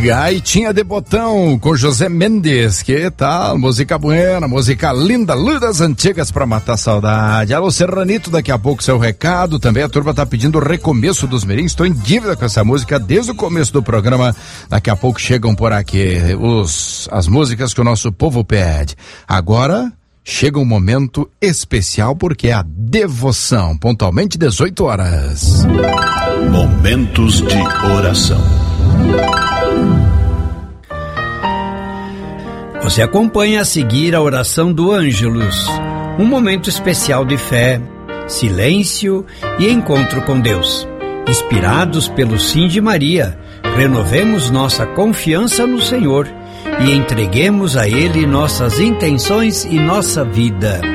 Gaitinha de Botão com José Mendes, que tal? Música buena, música linda, das antigas pra matar saudade. Alô, Serranito, daqui a pouco seu recado. Também a turma tá pedindo o recomeço dos mirins. Estou em dívida com essa música desde o começo do programa. Daqui a pouco chegam por aqui as músicas que o nosso povo pede. Agora chega um momento especial porque é a devoção, pontualmente 18 horas. Momentos de oração. Você acompanha a seguir a oração do Ângelus, um momento especial de fé, silêncio e encontro com Deus. Inspirados pelo Sim de Maria, renovemos nossa confiança no Senhor e entreguemos a Ele nossas intenções e nossa vida.